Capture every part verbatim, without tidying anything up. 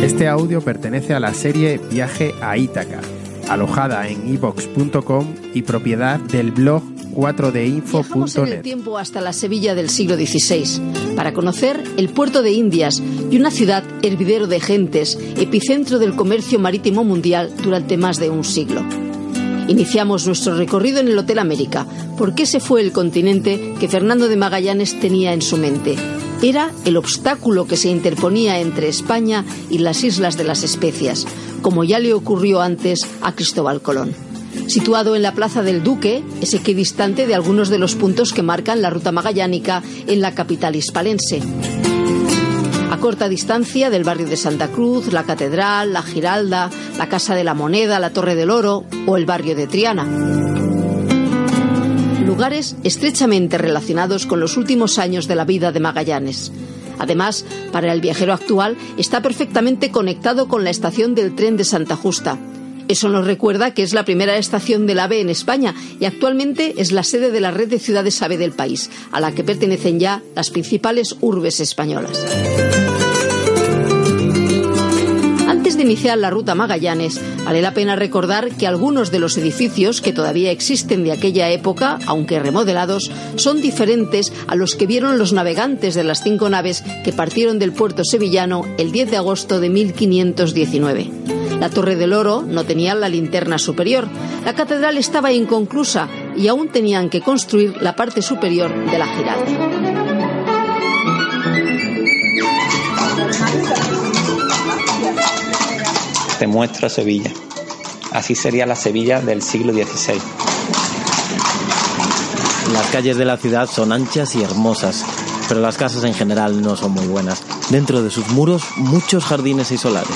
Este audio pertenece a la serie Viaje a Ítaca, alojada en i vox punto com y propiedad del blog cuatro d info punto net. Viajamos en el tiempo hasta la Sevilla del siglo dieciséis para conocer el puerto de Indias y una ciudad hervidero de gentes, epicentro del comercio marítimo mundial durante más de un siglo. Iniciamos nuestro recorrido en el Hotel América, porque ese fue el continente que Fernando de Magallanes tenía en su mente. Era el obstáculo que se interponía entre España y las Islas de las Especias, como ya le ocurrió antes a Cristóbal Colón. Situado en la Plaza del Duque, es equidistante de algunos de los puntos que marcan la ruta magallánica en la capital hispalense. A corta distancia del barrio de Santa Cruz, la Catedral, la Giralda, la Casa de la Moneda, la Torre del Oro o el barrio de Triana. Lugares estrechamente relacionados con los últimos años de la vida de Magallanes. Además, para el viajero actual, está perfectamente conectado con la estación del tren de Santa Justa. Eso nos recuerda que es la primera estación del AVE en España y actualmente es la sede de la red de ciudades AVE del país, a la que pertenecen ya las principales urbes españolas. Antes de iniciar la ruta Magallanes, vale la pena recordar que algunos de los edificios que todavía existen de aquella época, aunque remodelados, son diferentes a los que vieron los navegantes de las cinco naves que partieron del puerto sevillano el diez de agosto de mil quinientos diecinueve. La Torre del Oro no tenía la linterna superior, la catedral estaba inconclusa y aún tenían que construir la parte superior de la Giralda. Te muestra Sevilla. Así sería la Sevilla del siglo dieciséis. Las calles de la ciudad son anchas y hermosas, pero las casas en general no son muy buenas. Dentro de sus muros, muchos jardines y solares.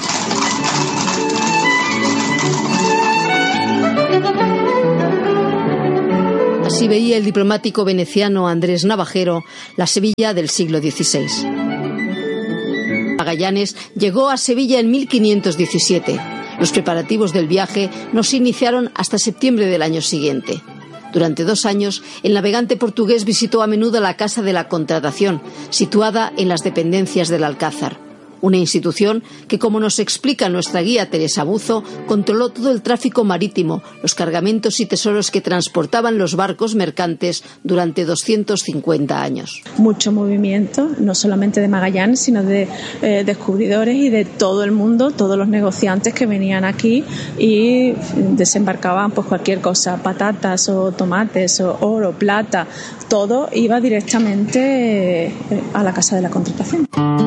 Así veía el diplomático veneciano Andrés Navajero la Sevilla del siglo dieciséis. Magallanes llegó a Sevilla en mil quinientos diecisiete. Los preparativos del viaje no se iniciaron hasta septiembre del año siguiente. Durante dos años, el navegante portugués visitó a menudo la Casa de la Contratación, situada en las dependencias del Alcázar. Una institución que, como nos explica nuestra guía Teresa Buzo, controló todo el tráfico marítimo, los cargamentos y tesoros que transportaban los barcos mercantes durante doscientos cincuenta años. Mucho movimiento, no solamente de Magallanes, sino de eh, descubridores y de todo el mundo, todos los negociantes que venían aquí y desembarcaban pues cualquier cosa, patatas o tomates o oro, plata, todo iba directamente eh, a la Casa de la Contratación.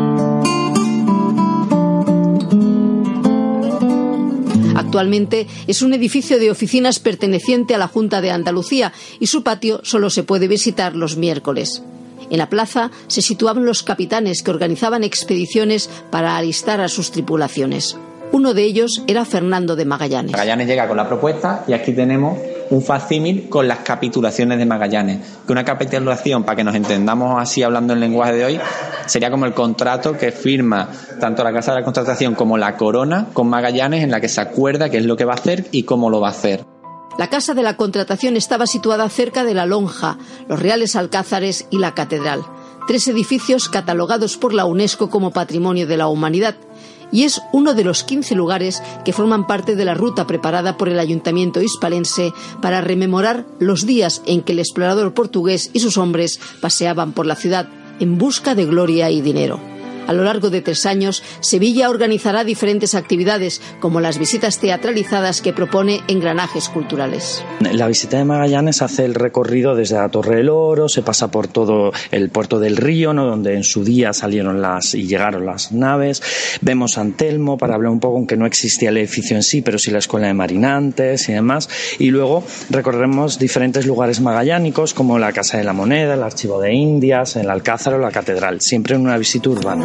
Actualmente es un edificio de oficinas perteneciente a la Junta de Andalucía y su patio solo se puede visitar los miércoles. En la plaza se situaban los capitanes que organizaban expediciones para alistar a sus tripulaciones. Uno de ellos era Fernando de Magallanes. Magallanes llega con la propuesta y aquí tenemos un facsímil con las capitulaciones de Magallanes. Que una capitulación, para que nos entendamos así hablando en lenguaje de hoy, sería como el contrato que firma tanto la Casa de la Contratación como la Corona con Magallanes, en la que se acuerda qué es lo que va a hacer y cómo lo va a hacer. La Casa de la Contratación estaba situada cerca de la Lonja, los Reales Alcázares y la Catedral, tres edificios catalogados por la UNESCO como Patrimonio de la Humanidad, y es uno de los quince lugares que forman parte de la ruta preparada por el Ayuntamiento hispalense para rememorar los días en que el explorador portugués y sus hombres paseaban por la ciudad en busca de gloria y dinero. A lo largo de tres años, Sevilla organizará diferentes actividades, como las visitas teatralizadas que propone Engranajes Culturales. La visita de Magallanes hace el recorrido desde la Torre del Oro, se pasa por todo el puerto del Río, ¿no?, donde en su día salieron las y llegaron las naves. Vemos San Telmo para hablar un poco, aunque no existía el edificio en sí, pero sí la Escuela de Marinantes y demás. Y luego recorremos diferentes lugares magallánicos, como la Casa de la Moneda, el Archivo de Indias, el Alcázar o la Catedral, siempre en una visita urbana.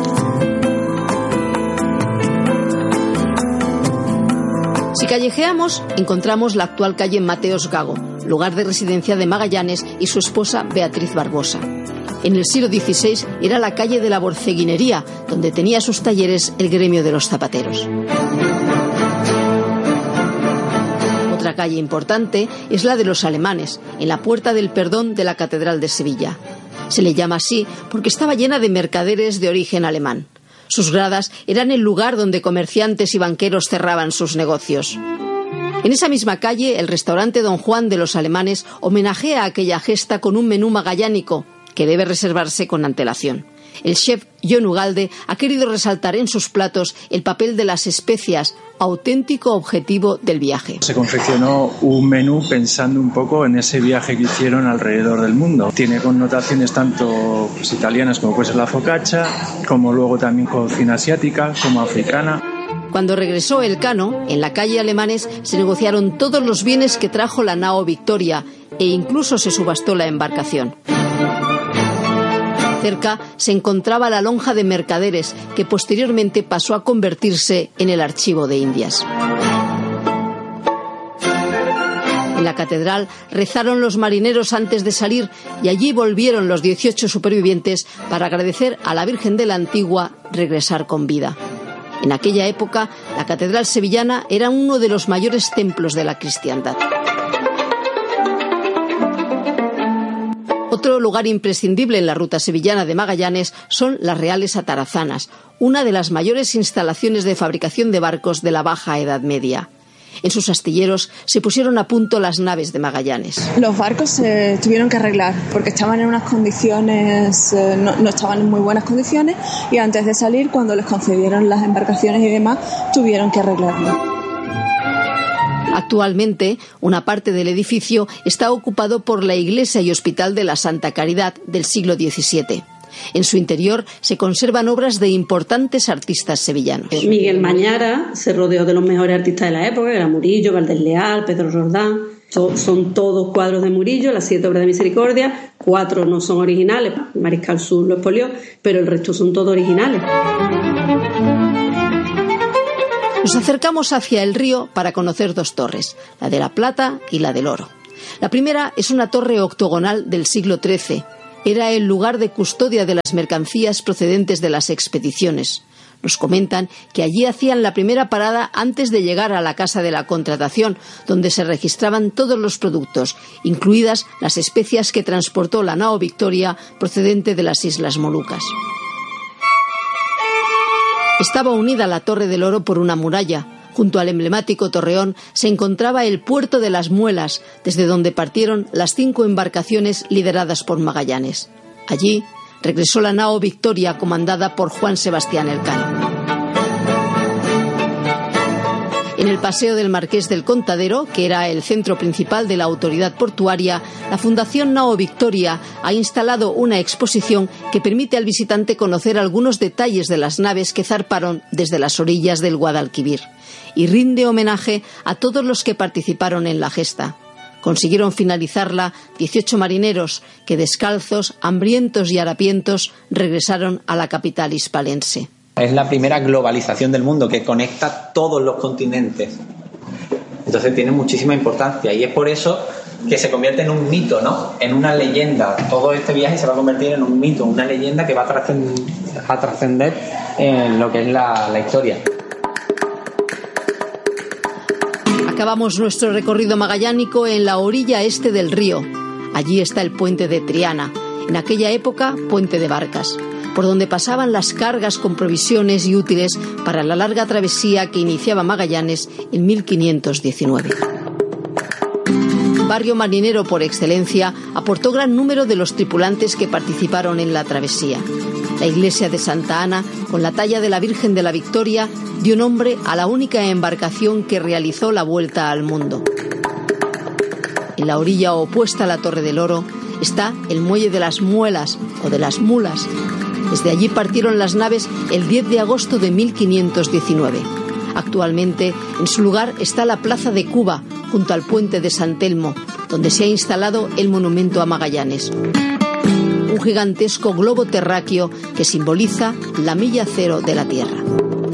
Si callejeamos, encontramos la actual calle Mateos Gago, lugar de residencia de Magallanes y su esposa Beatriz Barbosa. En el siglo dieciséis era la calle de la Borceguinería, donde tenía sus talleres el gremio de los zapateros. Otra calle importante es la de los Alemanes, en la Puerta del Perdón de la Catedral de Sevilla. Se le llama así porque estaba llena de mercaderes de origen alemán. Sus gradas eran el lugar donde comerciantes y banqueros cerraban sus negocios. En esa misma calle, el restaurante Don Juan de los Alemanes homenajea aquella gesta con un menú magallánico que debe reservarse con antelación. El chef Jon Ugalde ha querido resaltar en sus platos el papel de las especias, auténtico objetivo del viaje. Se confeccionó un menú pensando un poco en ese viaje que hicieron alrededor del mundo. Tiene connotaciones tanto pues, italianas como puede ser la focaccia, como luego también cocina asiática, como africana. Cuando regresó Elcano, en la calle Alemanes se negociaron todos los bienes que trajo la nao Victoria e incluso se subastó la embarcación. Cerca se encontraba la lonja de mercaderes, que posteriormente pasó a convertirse en el Archivo de Indias. En la catedral rezaron los marineros antes de salir y allí volvieron los dieciocho supervivientes para agradecer a la Virgen de la Antigua regresar con vida. En aquella época, la catedral sevillana era uno de los mayores templos de la cristiandad. Otro lugar imprescindible en la ruta sevillana de Magallanes son las Reales Atarazanas, una de las mayores instalaciones de fabricación de barcos de la Baja Edad Media. En sus astilleros se pusieron a punto las naves de Magallanes. Los barcos se tuvieron que arreglar porque estaban en unas condiciones, eh, no, no estaban en muy buenas condiciones, y antes de salir, cuando les concedieron las embarcaciones y demás, tuvieron que arreglarlo. Actualmente, una parte del edificio está ocupado por la iglesia y hospital de la Santa Caridad del siglo diecisiete. En su interior se conservan obras de importantes artistas sevillanos. Miguel Mañara se rodeó de los mejores artistas de la época, que era Murillo, Valdés Leal, Pedro Roldán. Son todos cuadros de Murillo, las siete obras de Misericordia. Cuatro no son originales, Mariscal Sur lo expolió, pero el resto son todos originales. Nos acercamos hacia el río para conocer dos torres, la de la Plata y la del Oro. La primera es una torre octogonal del siglo trece. Era el lugar de custodia de las mercancías procedentes de las expediciones. Nos comentan que allí hacían la primera parada antes de llegar a la casa de la contratación, donde se registraban todos los productos, incluidas las especias que transportó la nao Victoria procedente de las Islas Molucas. Estaba unida a la Torre del Oro por una muralla. Junto al emblemático torreón se encontraba el puerto de las Muelas, desde donde partieron las cinco embarcaciones lideradas por Magallanes. Allí regresó la nao Victoria, comandada por Juan Sebastián Elcano. En el Paseo del Marqués del Contadero, que era el centro principal de la autoridad portuaria, la Fundación Nao Victoria ha instalado una exposición que permite al visitante conocer algunos detalles de las naves que zarparon desde las orillas del Guadalquivir y rinde homenaje a todos los que participaron en la gesta. Consiguieron finalizarla dieciocho marineros que, descalzos, hambrientos y harapientos, regresaron a la capital hispalense. Es la primera globalización del mundo que conecta todos los continentes. Entonces tiene muchísima importancia y es por eso que se convierte en un mito, ¿no? En una leyenda. Todo este viaje se va a convertir en un mito, una leyenda que va a trascender, a trascender en lo que es la, la historia. Acabamos nuestro recorrido magallánico en la orilla este del río. Allí está el puente de Triana, en aquella época puente de barcas, por donde pasaban las cargas con provisiones y útiles para la larga travesía que iniciaba Magallanes en mil quinientos diecinueve. Barrio marinero por excelencia, aportó gran número de los tripulantes que participaron en la travesía. La iglesia de Santa Ana, con la talla de la Virgen de la Victoria, dio nombre a la única embarcación que realizó la vuelta al mundo. En la orilla opuesta a la Torre del Oro está el muelle de las Muelas o de las Mulas. Desde allí partieron las naves el diez de agosto de mil quinientos diecinueve. Actualmente, en su lugar está la Plaza de Cuba, junto al puente de San Telmo, donde se ha instalado el monumento a Magallanes. Un gigantesco globo terráqueo que simboliza la milla cero de la Tierra.